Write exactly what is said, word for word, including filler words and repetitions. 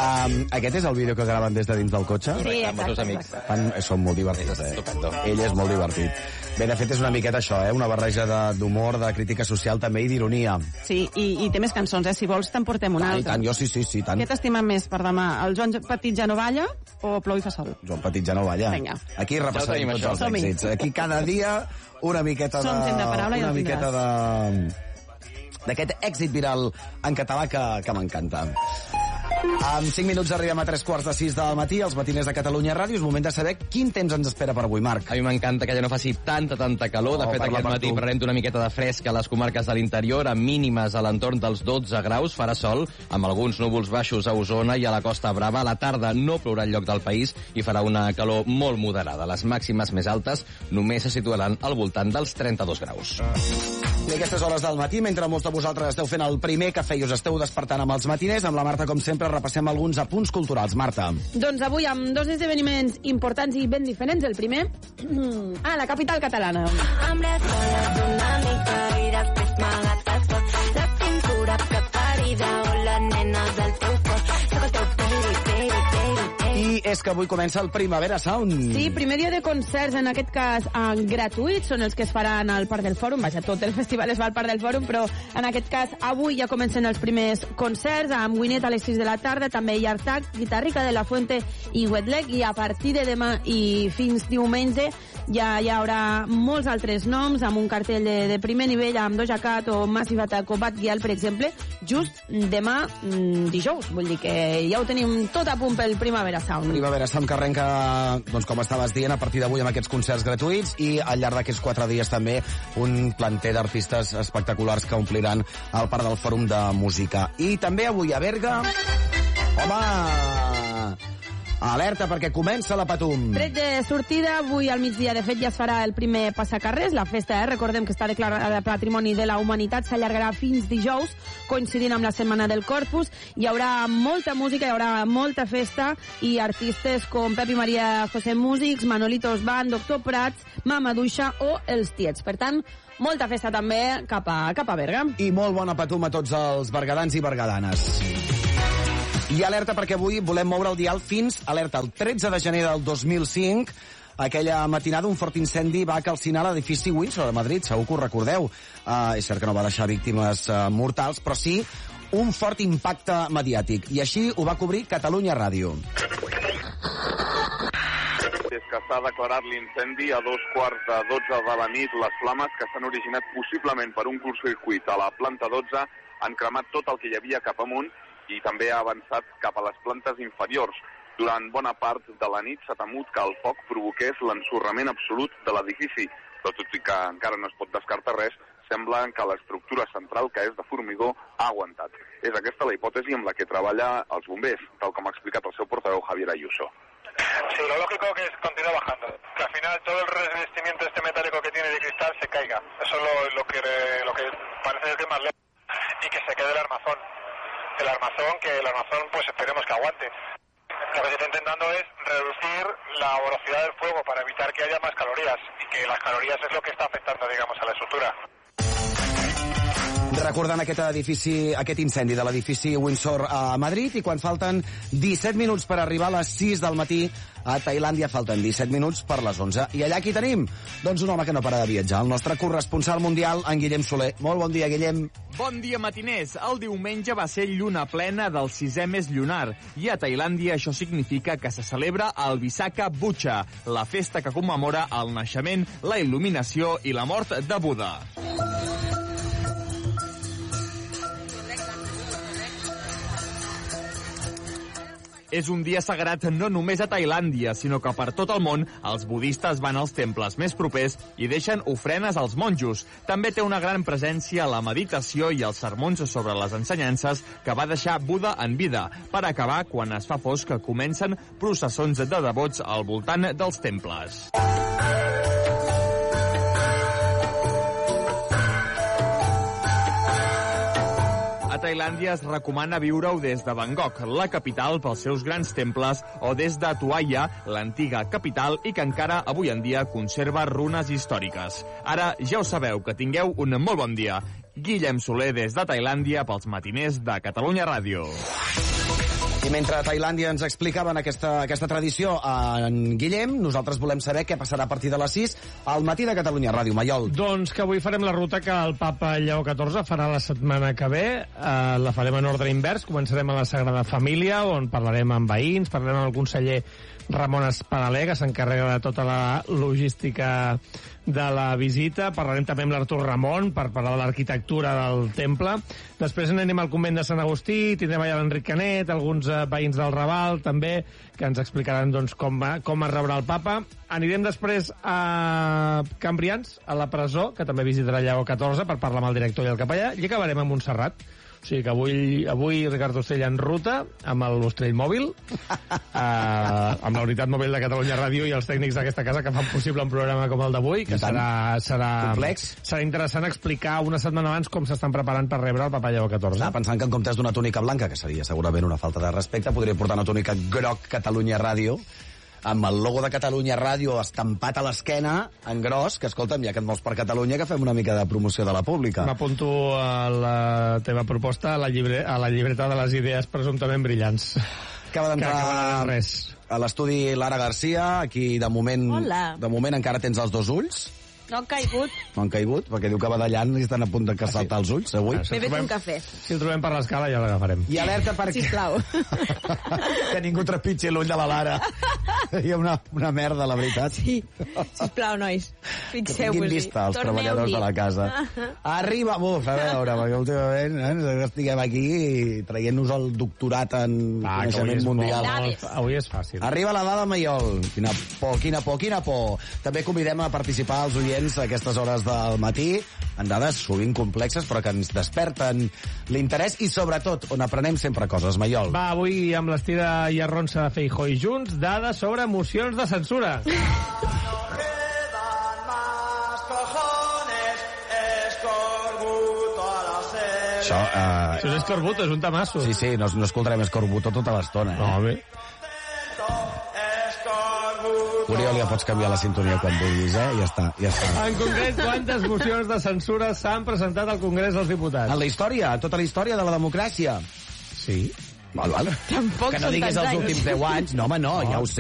Um, aquest és el vídeo que graven des de dins del cotxe? Sí, exacte. Fan, són molt divertits, eh? Ell és molt divertit. Bé, de fet, és una miqueta això, eh? Una barreja d'humor, de, de crítica social també i d'ironia. Sí, i, i té més cançons, eh? Si vols, te'n portem una altra. I tant, jo sí, sí, sí, tant. Què t'estima més per demà? El Joan Petit ja no balla o Plou i fa sol? Joan Petit ja no balla. Vinga. Aquí repassarem ja tots els èxits. Aquí cada dia una miqueta de... Som gent de paraula i una el miqueta de... d'aquest èxit viral en català que, que m'encanta. En cinc minuts arribem a tres quarts de sis del matí, als matiners de Catalunya Ràdio. És moment de saber quin temps ens espera per avui, Marc. A mi m'encanta que ja no faci tanta, tanta calor. De Oh, fet, parla aquest per matí tu. parlem d'una miqueta de fresc a les comarques de l'interior, amb mínimes a l'entorn dels dotze graus. Farà sol, amb alguns núvols baixos a Osona i a la Costa Brava. A la tarda no plourà al lloc del país i farà una calor molt moderada. Les màximes més altes només se situaran al voltant dels trenta-dos graus. I a aquestes hores del matí, mentre molts de vosaltres esteu fent el primer cafè i us esteu despertant amb els matiners, amb la Marta, com sempre, repassem alguns apunts culturals. Marta. Doncs avui amb dos esdeveniments importants i ben diferents. El primer, a la capital catalana. Amb les boles d'una mica i després m'agates tot. La cintura preparida o la nena del teu cos. Soc el teu baby, baby, baby, baby. I és que avui comença el Primavera Sound. Sí, primer dia de concerts, en aquest cas en gratuïts, són els que es faran al Parc del Fòrum. Vaja, tot el festival es va al Parc del Fòrum, però en aquest cas avui ja comencen els primers concerts, amb Winnet a les sis de la tarda, també Yartac, Guitarrica de la Fuente i Wetleg, i a partir de demà i fins diumenge ja hi haurà molts altres noms, amb un cartell de, de primer nivell, amb Doja Cat o Massive Attack o Bad Gyal, per exemple, just demà mm, dijous. Vull dir que ja ho tenim tot a punt pel Primavera Sound. Primavera Sound que arrenca, doncs, com estaves dient, a partir d'avui amb aquests concerts gratuïts i al llarg d'aquests quatre dies també un planter d'artistes espectaculars que ompliran el Parc del Fòrum de Música. I també avui a Berga... Home! Alerta, perquè comença la Patum. Tret de sortida, avui al migdia, de fet, ja es farà el primer passacarrers. La festa, eh, recordem que està declarada Patrimoni de la Humanitat, s'allargarà fins dijous, coincidint amb la Setmana del Corpus. Hi haurà molta música, hi haurà molta festa, i artistes com Pep i Maria José Músics, Manolitos Band, Doctor Prats, Mama Duixa o Els Tiets. Per tant, molta festa també cap a, cap a Berga. I molt bona Patum a tots els bergadans i bergadanes. I alerta perquè avui volem moure el dial fins, alerta, el tretze de gener del dos mil cinc. Aquella matinada un fort incendi va calcinar l'edifici Windsor de Madrid, segur que ho recordeu. Uh, és cert que no va deixar víctimes uh, mortals, però sí un fort impacte mediàtic. I així ho va cobrir Catalunya Ràdio. Des que s'ha declarat l'incendi a dos quarts de dotze de la nit, les flames que s'han originat possiblement per un curtcircuit a la planta dotze han cremat tot el que hi havia cap amunt i també ha avançat cap a les plantes inferiors. Durant bona part de la nit s'ha temut que el foc provoqués l'ensorrament absolut de l'edifici, però tot i que encara no es pot descartar res, sembla que l'estructura central, que és de formigó, ha aguantat. És aquesta la hipòtesi amb la que treballa els bombers, tal com ha explicat el seu portaveu Javier Ayuso. Sí, lo lógico que es continúa bajando, que al final todo el revestimiento este metálico que tiene de cristal se caiga. Eso es lo, lo, que, lo que parece ser que más lejos, y que se quede el armazón. El armazón, que el armazón pues esperemos que aguante. Lo que se está intentando es reducir la velocidad del fuego para evitar que haya más calorías, y que las calorías es lo que está afectando, digamos, a la estructura. Recordant aquest edifici, aquest incendi de l'edifici Windsor a Madrid, i quan falten disset minuts per arribar a les sis del matí a Tailàndia, falten disset minuts per les onze. I allà qui tenim? Doncs un home que no para de viatjar, el nostre corresponsal mundial, en Guillem Soler. Molt bon dia, Guillem. Bon dia, matiners. El diumenge va ser lluna plena del sisè mes lunar, i a Tailàndia això significa que se celebra el Visakha Bucha, la festa que commemora el naixement, la il·luminació i la mort de Buda. És un dia sagrat no només a Tailàndia, sinó que per tot el món els budistes van als temples més propers i deixen ofrenes als monjos. També té una gran presència la meditació i els sermons sobre les ensenyances que va deixar Buda en vida, per acabar, quan es fa fosc, que comencen processons de devots al voltant dels temples. A Tailàndia es recomana viure-ho des de Bangkok, la capital, pels seus grans temples, o des de Tuaya, l'antiga capital, i que encara avui en dia conserva runes històriques. Ara ja ho sabeu, que tingueu un molt bon dia. Guillem Soler des de Tailàndia pels matiners de Catalunya Ràdio. I mentre a Tailàndia ens explicaven aquesta, aquesta tradició en Guillem, nosaltres volem saber què passarà a partir de les sis al matí de Catalunya Ràdio. Maiol. Doncs que avui farem la ruta que el papa Lleó catorze farà la setmana que ve. Eh, la farem en ordre invers. Començarem a la Sagrada Família, on parlarem amb veïns, parlarem amb el conseller Ramon Espadaler, que s'encarrega de tota la logística de la visita. Parlarem també amb l'Artur Ramon per parlar de l'arquitectura del temple. Després anem al convent de Sant Agustí, tindrem allà l'Enric Canet, alguns eh, veïns del Raval també, que ens explicaran doncs, com, va, com es rebrà el papa. Anirem després a Cambrians, a la presó, que també visitarà Lleó catorze per parlar amb el director i el capellà, i acabarem a Montserrat. O sigui que avui, avui Ricard Ostrell en ruta, amb l'Ostrell mòbil, eh, amb la unitat mòbil de Catalunya Ràdio i els tècnics d'aquesta casa que fan possible un programa com el d'avui, que serà, serà, complex. Serà interessant explicar una setmana abans com s'estan preparant per rebre el papa Lleó catorze. Estava pensant que en comptes d'una túnica blanca, que seria segurament una falta de respecte, podria portar una túnica groc Catalunya Ràdio, amb el logo de Catalunya Ràdio estampat a l'esquena, en gros, que, escolta'm, ja que et vols per Catalunya, que fem una mica de promoció de la pública. M'apunto a la teva proposta a la, llibre, a la llibreta de les idees presumptament brillants. Acaba d'entrar res. a l'estudi Lara Garcia, aquí de moment, Hola. de moment encara tens els dos ulls. No han caigut. No han caigut, perquè diu que va ballant i estan a punt de saltar els ulls, avui. M'he fet un cafè. Si el trobem per l'escala ja l'agafarem. I alerta perquè... Sisplau. que ningú trepitgi l'ull de la Lara. Hi ha una, una merda, la veritat. Sí, sisplau, nois. Que tinguin Fixeu-vos-hi. vista els Torneu-hi. treballadors de la casa. Arriba, buf, a veure, perquè últimament eh, estiguem aquí traient-nos el doctorat en Ah, coneixement mundial. Molt, avui és fàcil. Arriba la dada Maiol. Quina por, quina por, quina por. També convidem a participar els oients a aquestes hores del matí, en dades sovint complexes, però que ens desperten l'interès i, sobretot, on aprenem sempre coses. Maiol. Va, avui amb l'estira i arronsa de Feijó i Junts, dades sobre mocions de censura. Això, eh... Això és escorbuto, és un tamasso. Sí, sí, no, no escoltarem Escorbuto tota l'estona. Eh? No, bé. Oriol, ja pots canviar la sintonia quan vulguis, eh? Ja està, ja està. En concret, quantes mocions de censura s'han presentat al Congrés dels Diputats? En la història, tota la història de la democràcia. Sí. Val, val. Tampoc que no són diguis tants els anys. últims deu anys. No, home, no, no. Ja ho sé.